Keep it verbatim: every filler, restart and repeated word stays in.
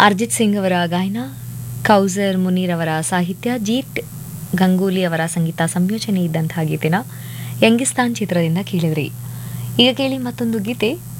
ಅರ್ಜಿತ್ ಸಿಂಗ್ ಅವರ ಗಾಯನ, ಕೌಸರ್ ಮುನೀರ್ ಅವರ ಸಾಹಿತ್ಯ, ಜೀತ್ ಗಂಗೂಲಿ ಅವರ ಸಂಗೀತ ಸಂಯೋಜನೆ ಇದ್ದಂತಹ ಗೀತೆನ ಯಂಗಿಸ್ತಾನ್ ಚಿತ್ರದಿಂದ ಕೇಳಿದ್ರಿ. ಈಗ ಕೇಳಿ ಮತ್ತೊಂದು ಗೀತೆ